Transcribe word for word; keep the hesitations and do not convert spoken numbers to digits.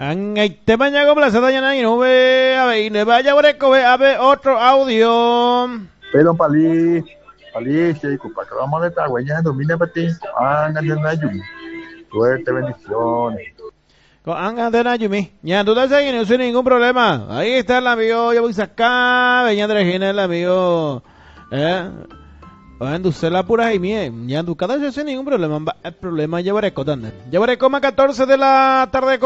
Ang ay tema niya ko pala sa tanya na inube. Abe, inebaya wala ko abe otro audio. Pero pali, pali, si Copacabana le está guayando, mira para ti, hagan de Nayumi. Suerte, bendiciones. Con Anga de Nayumi. Ya, tú te sabes no sin ningún problema. Ahí está el amigo, yo voy a sacar. Veña de Regina, el amigo. Eh. Van usted la pura y mie. Ya, tú cada vez sin ningún problema. El problema llevaré cotando. Llevaré coma catorce de la tarde.